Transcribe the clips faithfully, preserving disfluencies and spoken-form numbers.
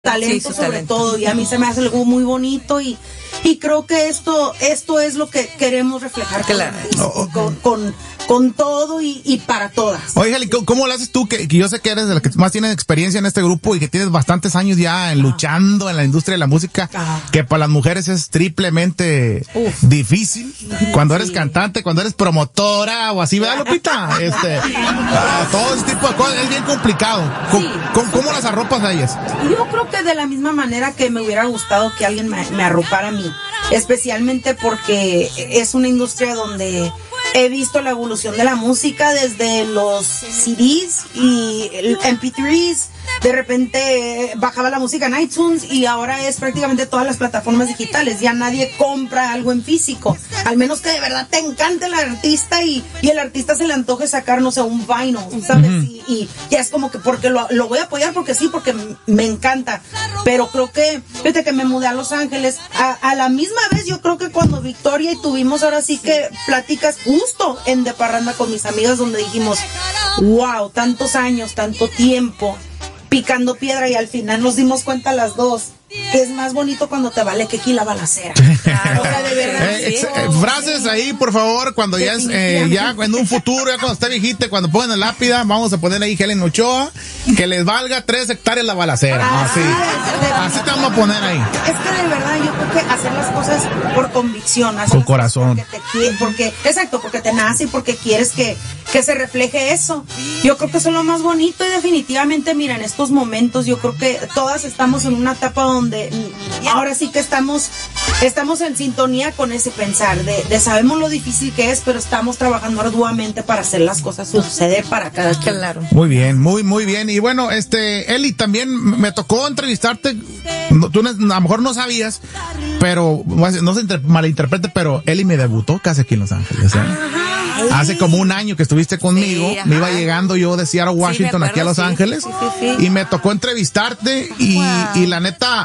talento sí, sobre talento. todo, y a mí se me hace algo muy bonito y, y creo que esto esto es lo que queremos reflejar claro. con, con, con, con todo y, y para todas. Oye, Heli, ¿cómo lo haces tú? Que, que yo sé que eres de la que más tienes experiencia en este grupo y que tienes bastantes años ya en luchando en la industria de la música, Ajá. que para las mujeres es triplemente Uf. difícil. Cuando eres Sí. cantante, cuando eres promotora o así, ¿verdad, Lupita? Este, ah, todo ese tipo de cosas es bien complicado. ¿Cómo, Sí. cómo, cómo las arropas a ellas? Yo creo que de la misma manera que me hubiera gustado que alguien me, me arropara a mí, especialmente porque es una industria donde he visto la evolución de la música desde los C Ds y el M P tres, de repente bajaba la música en iTunes y ahora es prácticamente todas las plataformas digitales, ya nadie compra algo en físico, al menos que de verdad te encante el artista y, y el artista se le antoje sacar, no sé, un vinyl, ¿sabes? Uh-huh. y, y ya es como que porque lo, lo voy a apoyar porque sí, porque me encanta, pero creo que desde que me mudé a Los Ángeles, a, a la misma vez yo creo que cuando Victoria y tuvimos ahora sí que pláticas justo en De Parranda con mis amigas donde dijimos, wow, tantos años, tanto tiempo picando piedra y al final nos dimos cuenta las dos que es más bonito cuando te vale que aquí la balacera. Claro, o sea, de verdad. Eh, ex, eh, frases ahí, por favor, cuando ya es, eh, ya en un futuro, ya cuando esté viejita, cuando pongan la lápida, vamos a poner ahí Helen Ochoa, que les valga tres hectáreas la balacera. Ah, así, así te vamos a poner ahí. Es que de verdad yo creo que hacer las cosas por convicción, hacer con corazón. Porque te quiere, porque, exacto, porque te nace y porque quieres que, que se refleje eso. Yo creo que eso es lo más bonito y definitivamente, mira, en estos momentos yo creo que todas estamos en una etapa donde donde ahora sí que estamos estamos en sintonía con ese pensar de, de sabemos lo difícil que es, pero estamos trabajando arduamente para hacer las cosas suceder para cada quien. Claro. Muy bien, muy muy bien. Y bueno, este Eli, también me tocó entrevistarte, tú a lo mejor no sabías, pero no se malinterprete, pero Eli me debutó casi aquí en Los Ángeles, ¿eh? Hace como un año que estuviste conmigo, sí, me iba llegando yo de Seattle, Washington, sí, aquí a Los sí, Ángeles, sí, sí, sí. Y me tocó entrevistarte y, wow. y la neta,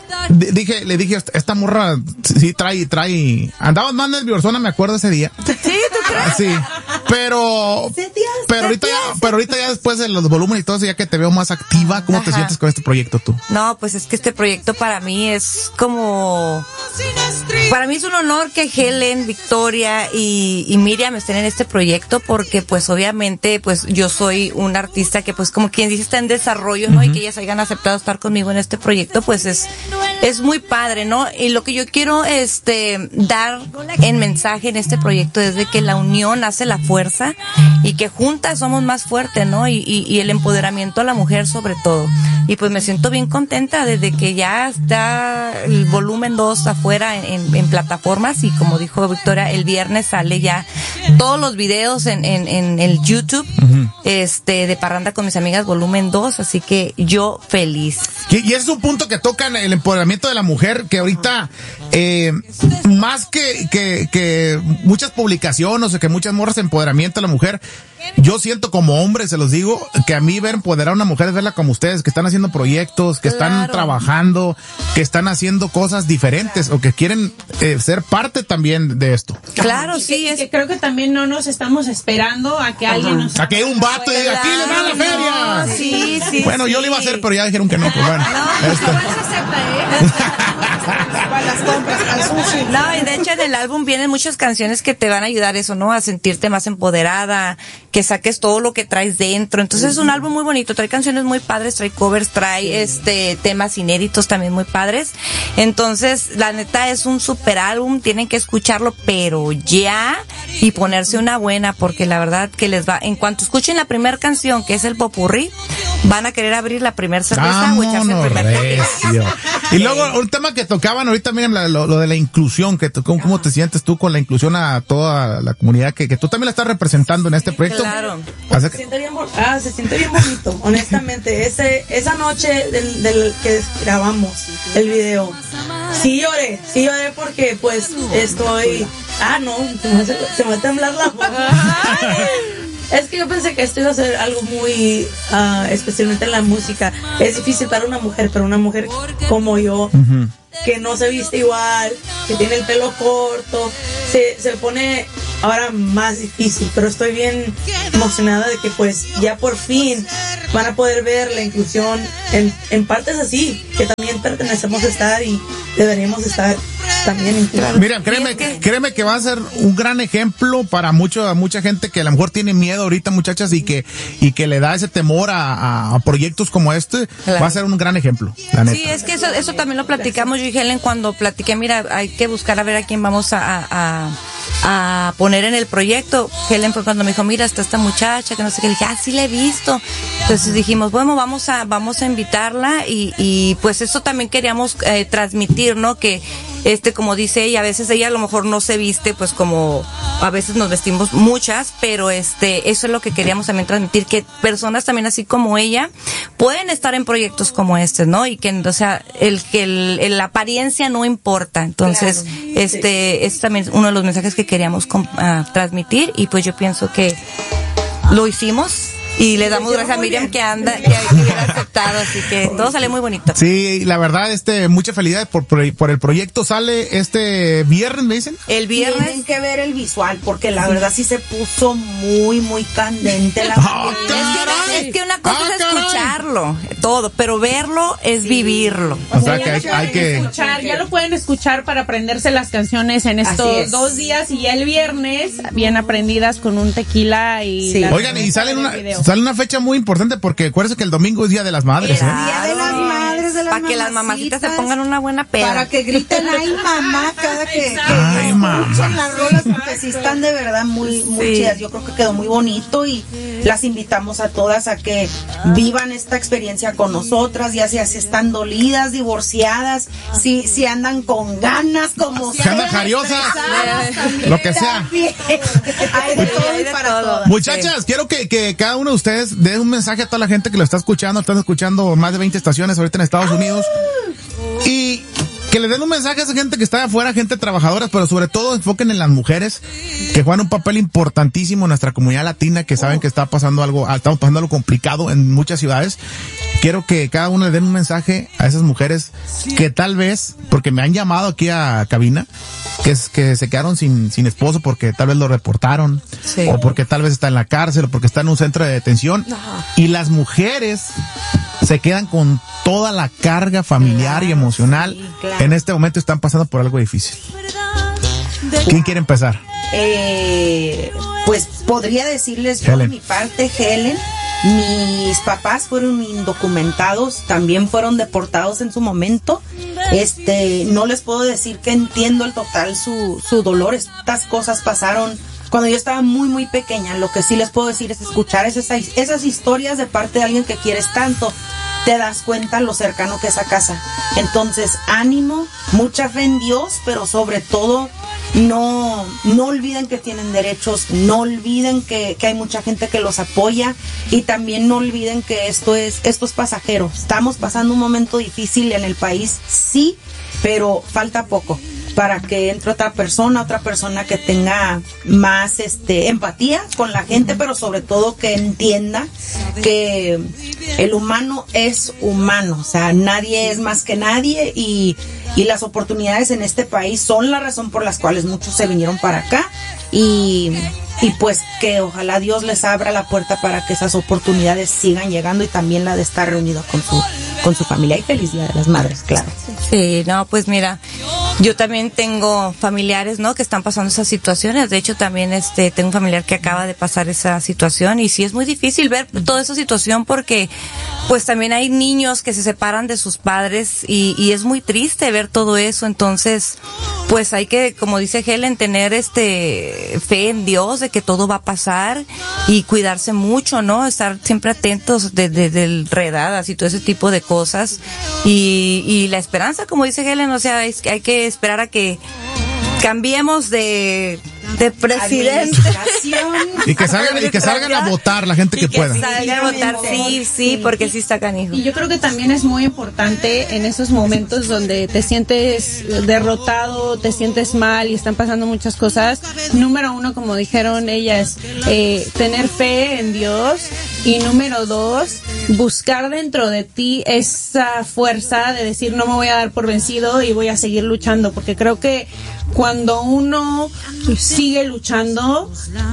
dije, le dije, esta morra sí trae, trae, andabas más nerviosona, me acuerdo ese día. Sí, ¿tú crees? Sí, pero, pero ahorita ya, pero ahorita ya después de los volúmenes y todo eso, ya que te veo más activa, ¿cómo Ajá. te sientes con este proyecto tú? No, pues es que este proyecto para mí es como, para mí es un honor que Helen, Victoria y, y Miriam estén en este proyecto porque pues obviamente pues yo soy un artista que pues como quien dice está en desarrollo, ¿no? Uh-huh. Y que ellas hayan aceptado estar conmigo en este proyecto pues es es muy padre, ¿no? Y lo que yo quiero este dar en mensaje en este proyecto es de que la unión hace la fuerza y que juntas somos más fuertes, ¿no? Y, y, y el empoderamiento a la mujer sobre todo. Y pues me siento bien contenta desde que ya está el volumen dos afuera en, en, en plataformas y como dijo Victoria, el viernes sale ya todos los videos en, en, en el YouTube, uh-huh. este, de Parranda con mis amigas volumen dos, así que yo feliz. Y, y ese es un punto que tocan el empoderamiento de la mujer, que ahorita eh, más que, que, que muchas publicaciones o que muchas morras empoderamiento a la mujer, yo siento como hombre, se los digo, que a mí ver empoderar a una mujer es verla como ustedes, que están haciendo proyectos, que están claro. trabajando, que están haciendo cosas diferentes o que quieren eh, ser parte también de esto. Claro, y sí. Que, es... que creo que también no nos estamos esperando a que Ajá. alguien nos... A que un vato y diga, aquí le va la feria. No, sí, sí, bueno, sí. yo lo iba a hacer, pero ya dijeron que no, pues bueno. No, este. igual se acepta, ¿eh? Para las compras, al sushi. No, y de hecho en el álbum vienen muchas canciones que te van a ayudar eso, ¿no? A sentirte más empoderada, que saques todo lo que traes dentro. Entonces es un álbum muy bonito, trae canciones muy padres, trae covers, trae este temas inéditos también muy padres. Entonces, la neta es un super álbum, tienen que escucharlo, pero ya, y ponerse una buena, porque la verdad que les va, en cuanto escuchen la primera canción, que es el popurrí, van a querer abrir la primera cerveza o echarse el primer recio. Y luego, un tema que tocaban ahorita, miren, lo, lo de la inclusión, que ¿cómo, cómo te sientes tú con la inclusión a toda la comunidad que, que tú también la estás representando en este proyecto? Claro. Se siente bien, ah, se siente bien bonito, honestamente. Ese, esa noche del, del que grabamos el video, sí lloré, sí lloré porque pues estoy, ah no, se me, se me va a temblar la voz. Es que yo pensé que esto iba a ser algo muy, uh, especialmente en la música. Es difícil para una mujer, pero una mujer como yo, uh-huh. que no se viste igual, que tiene el pelo corto, se, se pone ahora más difícil, pero estoy bien emocionada de que pues ya por fin van a poder ver la inclusión en, en partes así, que también pertenecemos a estar y deberíamos estar también incluidos. Mira, créeme, que... créeme que va a ser un gran ejemplo para mucho, mucha gente que a lo mejor tiene miedo ahorita, muchachas, y que, y que le da ese temor a, a proyectos como este. Claro. Va a ser un gran ejemplo, la neta. Sí, es que eso, eso también lo platicamos yo y Helen cuando platiqué, mira, hay que buscar a ver a quién vamos a, a, a poner en el proyecto. Helen fue cuando me dijo, mira, está esta muchacha, que no sé qué, le dije, ah, sí la he visto. Entonces dijimos, bueno, vamos a, vamos a invitarla y, y pues eso también queríamos eh, transmitir, ¿no? Que este, como dice ella, a veces ella a lo mejor no se viste, pues como a veces nos vestimos muchas, pero este, eso es lo que queríamos también transmitir, que personas también así como ella pueden estar en proyectos como este, ¿no? Y que, o sea, el que el, el, la apariencia no importa. Entonces, claro, este, sí. Es también uno de los mensajes que queríamos uh, transmitir y pues yo pienso que lo hicimos. Y le damos gracias a Miriam que anda, que, que hubiera aceptado, así que todo sale muy bonito. Sí, la verdad, este, mucha felicidad por, por, por el proyecto. Sale este viernes, ¿me dicen? El viernes. Tienen que ver el visual, porque la verdad sí se puso muy, muy candente la ¡Oh, es, que, es que una cosa ¡Ah, es escucharlo, todo, pero verlo es sí. vivirlo. O, o sea, sea que hay, hay que... escuchar, ya lo pueden escuchar para aprenderse las canciones en estos dos días y ya el viernes, bien aprendidas con un tequila y... Sí. Oigan, y salen una... Sale una fecha muy importante porque acuérdense que el domingo es Día de las Madres. Claro. ¿eh? Día de las Madres, de las Para que las mamacitas se pongan una buena peda. Para que griten, ay mamá, cada que, que ay, escuchen las rolas, porque sí están de verdad muy, muy sí. chidas. Yo creo que quedó muy bonito y las invitamos a todas a que vivan esta experiencia con nosotras, ya sea si están dolidas, divorciadas, si, si andan con ganas, como si andan jariosas, lo que sea. Hay de todo y para todas. Muchachas, sí. quiero que, que cada uno de ustedes dé un mensaje a toda la gente que lo está escuchando. Están escuchando más de veinte estaciones ahorita en Estados Unidos. Y que le den un mensaje a esa gente que está afuera, gente trabajadora, pero sobre todo enfoquen en las mujeres que juegan un papel importantísimo en nuestra comunidad latina, que saben que está pasando algo, estamos pasando algo complicado en muchas ciudades. Quiero que cada uno le den un mensaje a esas mujeres que tal vez, porque me han llamado aquí a cabina, que es que se quedaron sin sin esposo porque tal vez lo reportaron, sí. o porque tal vez está en la cárcel, o porque está en un centro de detención, no. y las mujeres se quedan con toda la carga familiar claro, y emocional. Sí, claro. En este momento están pasando por algo difícil. ¿Quién quiere empezar? Eh, pues podría decirles yo de mi parte, Helen. Mis papás fueron indocumentados, también fueron deportados en su momento. Este, no les puedo decir que entiendo el total su, su dolor. Estas cosas pasaron cuando yo estaba muy, muy pequeña. Lo que sí les puedo decir es escuchar esas, esas historias de parte de alguien que quieres tanto. Te das cuenta lo cercano que es a casa. Entonces, ánimo, mucha fe en Dios, pero sobre todo, no, no olviden que tienen derechos, no olviden que, que hay mucha gente que los apoya y también no olviden que esto es, esto es pasajero. Estamos pasando un momento difícil en el país, sí, pero falta poco para que entre otra persona, otra persona que tenga más este empatía con la gente, pero sobre todo que entienda que el humano es humano, o sea, nadie es más que nadie y, y las oportunidades en este país son la razón por las cuales muchos se vinieron para acá y, y pues que ojalá Dios les abra la puerta para que esas oportunidades sigan llegando y también la de estar reunido con su, con su familia y feliz Día de las Madres, claro. Sí, no, pues mira, yo también tengo familiares, ¿no? Que están pasando esas situaciones. De hecho, también este tengo un familiar que acaba de pasar esa situación y sí es muy difícil ver toda esa situación porque pues también hay niños que se separan de sus padres y, y es muy triste ver todo eso. Entonces, pues hay que, como dice Helen, tener este fe en Dios de que todo va a pasar y cuidarse mucho, ¿no? Estar siempre atentos de, de, de redadas y todo ese tipo de cosas y, y la esperanza, como dice Helen, o sea, es, hay que esperar a que cambiemos de, de presidente y que salgan y que salgan a votar la gente que, que pueda salgan a votar sí, sí sí porque sí está canijo. Y yo creo que también es muy importante en esos momentos donde te sientes derrotado, te sientes mal y están pasando muchas cosas. Número uno, como dijeron ellas, eh, tener fe en Dios y número dos, buscar dentro de ti esa fuerza de decir no me voy a dar por vencido y voy a seguir luchando, porque creo que cuando uno sigue luchando,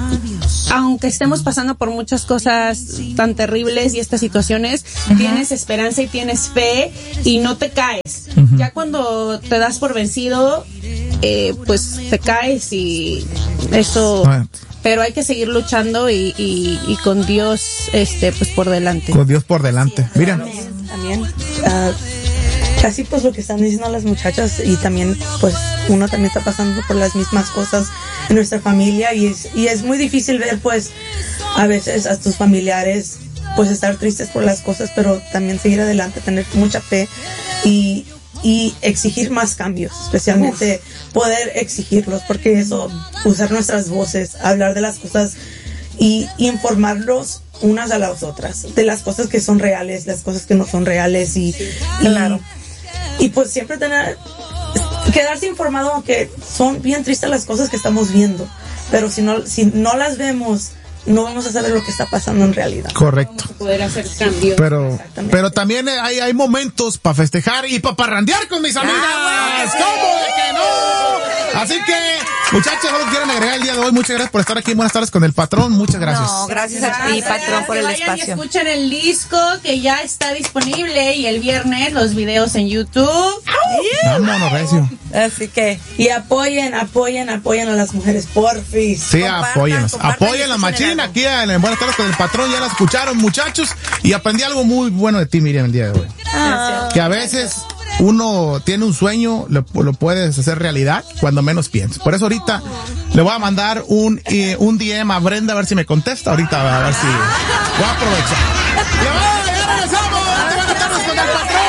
aunque estemos pasando por muchas cosas tan terribles y estas situaciones, uh-huh. tienes esperanza y tienes fe y no te caes. Uh-huh. Ya cuando te das por vencido, eh, pues te caes y eso... Bueno. Pero hay que seguir luchando y, y, y con Dios este pues por delante. Con Dios por delante. Sí, Mira. También, también uh, casi pues lo que están diciendo las muchachas, y también pues uno también está pasando por las mismas cosas en nuestra familia, y es, y es muy difícil ver pues a veces a tus familiares pues estar tristes por las cosas, pero también seguir adelante, tener mucha fe y y exigir más cambios, especialmente Uf. poder exigirlos, porque eso, usar nuestras voces, hablar de las cosas y, y informarlos unas a las otras, de las cosas que son reales, las cosas que no son reales, y, y claro, y pues siempre tener, quedarse informado, aunque son bien tristes las cosas que estamos viendo, pero si no, si no las vemos, no vamos a saber lo que está pasando en realidad. Correcto. Vamos a poder hacer cambios. Pero, pero también hay, hay momentos para festejar y para parrandear con mis amigas. Ah, ¿cómo de que no? Así que, muchachos, ¿algo quieren agregar el día de hoy? Muchas gracias por estar aquí. Buenas tardes con el patrón. Muchas gracias. No, gracias a ti, patrón, por el espacio. Y escuchen el disco que ya está disponible, y el viernes los videos en YouTube. Vámonos, recio. Así que. Y apoyen, apoyen, apoyen a las mujeres, porfis. Sí, apóyenlas. Apoyen la machina aquí en Buenas tardes con el patrón. Ya la escucharon, muchachos. Y aprendí algo muy bueno de ti, Miriam, el día de hoy. Ah. Que a veces uno tiene un sueño, lo, lo puedes hacer realidad cuando menos piensas. Por eso ahorita le voy a mandar un, eh, un D M a Brenda a ver si me contesta. Ahorita a ver si voy a aprovechar. Ya, ya regresamos. Buenas tardes con el patrón.